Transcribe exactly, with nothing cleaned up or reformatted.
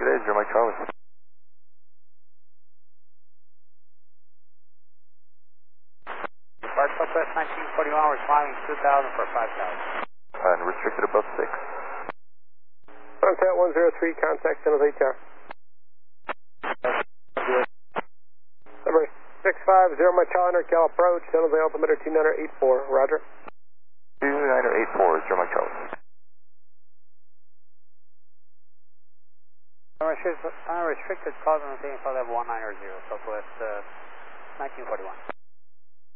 Good day, Zero Mike Charlie. Depart Southwest nineteen forty-one, we're climbing two thousand for five thousand. And restricted above six. Sunset one zero three, contact San Jose Tower. Number six five zero Mike Charlie, Cal approach, San Jose altimeter two nine eight four, roger. two nine eight four, Zero Mike Charlie. Unrestricted, unrestricted cause on the same level one nine zero, Southwest uh, nineteen forty-one.